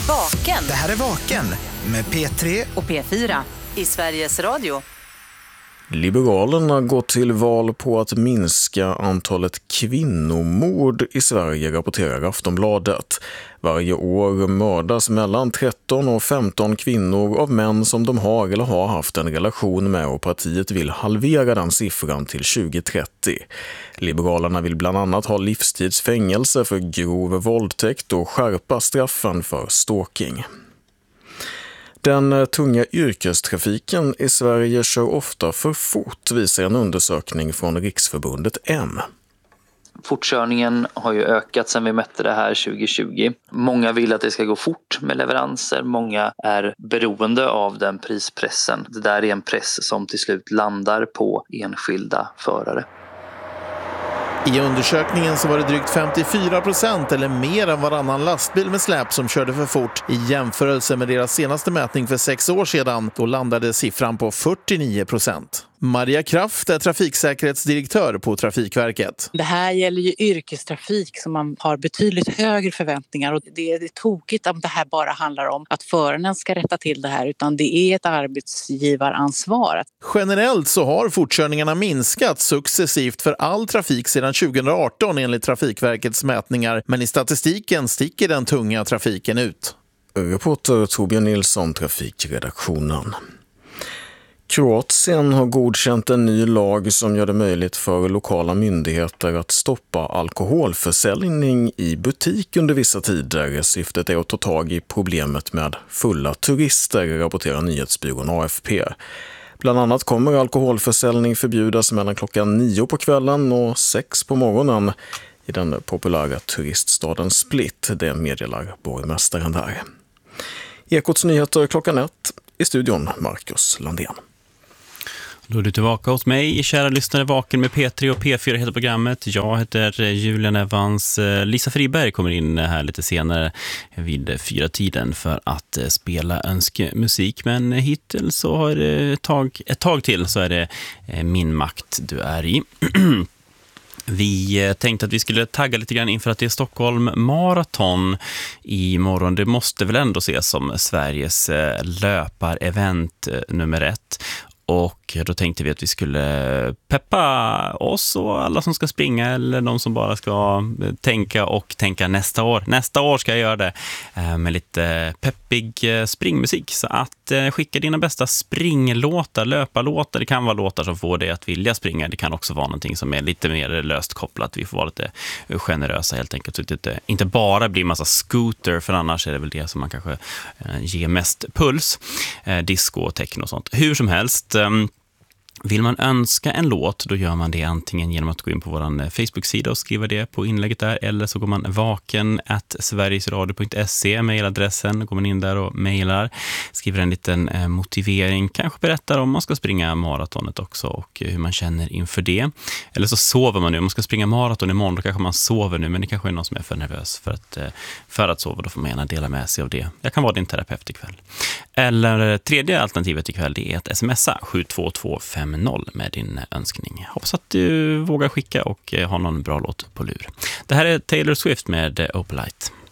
Vaken. Det här är Vaken med P3 och P4 i Sveriges Radio. Liberalerna går till val på att minska antalet kvinnomord i Sverige, rapporterar Aftonbladet. Varje år mördas mellan 13 och 15 kvinnor av män som de har eller har haft en relation med, och partiet vill halvera den siffran till 2030. Liberalerna vill bland annat ha livstidsfängelse för grov våldtäkt och skärpa straffen för stalking. Den tunga yrkestrafiken i Sverige kör ofta för fort, visar en undersökning från Riksförbundet M. Fortkörningen har ju ökat sedan vi mätte det här 2020. Många vill att det ska gå fort med leveranser. Många är beroende av den prispressen. Det där är en press som till slut landar på enskilda förare. I undersökningen så var det drygt 54% eller mer än varannan lastbil med släp som körde för fort. I jämförelse med deras senaste mätning för 6 år sedan, då landade siffran på 49%. Maria Kraft är trafiksäkerhetsdirektör på Trafikverket. Det här gäller ju yrkestrafik som man har betydligt högre förväntningar, och det är tokigt om det här bara handlar om att föraren ska rätta till det här, utan det är ett arbetsgivaransvar. Generellt så har fortkörningarna minskat successivt för all trafik sedan 2018 enligt Trafikverkets mätningar, men i statistiken sticker den tunga trafiken ut. Reporter Torbjörn Nilsson, Trafikredaktionen. Kroatien har godkänt en ny lag som gör det möjligt för lokala myndigheter att stoppa alkoholförsäljning i butik under vissa tider. Syftet är att ta tag i problemet med fulla turister, rapporterar nyhetsbyrån AFP. Bland annat kommer alkoholförsäljning förbjudas mellan klockan 9 på kvällen och 6 på morgonen i den populära turiststaden Split. Det meddelar borgmästaren där. Ekots nyheter klockan 1. I studion Marcus Landén. Då är du tillbaka hos mig, kära lyssnare. Vaken med P3 och P4 heter programmet. Jag heter Julian Evans. Lisa Friberg kommer in här lite senare vid 4-tiden för att spela önskemusik. Men hittills så har det ett tag till så är det Min makt du är i. Vi tänkte att vi skulle tagga lite grann inför att det är Stockholm Marathon imorgon. Det måste väl ändå ses som Sveriges löparevent nummer 1. Och då tänkte vi att vi skulle peppa oss och alla som ska springa, eller de som bara ska tänka nästa år. Nästa år ska jag göra det med lite peppig springmusik. Så att skicka dina bästa springlåtar, löparlåtar. Det kan vara låtar som får dig att vilja springa. Det kan också vara någonting som är lite mer löst kopplat. Vi får vara lite generösa helt enkelt. Så det inte bara blir massa scooter, för annars är det väl det som man kanske ger mest puls. Disco och techno och sånt. Hur som helst. Vill man önska en låt, då gör man det antingen genom att gå in på vår Facebook-sida och skriva det på inlägget där, eller så går man vaken@sverigesradio.se, mejladressen, går man in där och mejlar, skriver en liten motivering, kanske berättar om man ska springa maratonet också och hur man känner inför det. Eller så sover man nu, om man ska springa maraton imorgon, då kanske man sover nu, men det kanske är någon som är för nervös för att sova, då får man gärna dela med sig av det. Jag kan vara din terapeut ikväll. Eller tredje alternativet ikväll, det är att smsa 72250 med din önskning. Hoppas att du vågar skicka och ha någon bra låt på lur. Det här är Taylor Swift med Opalite.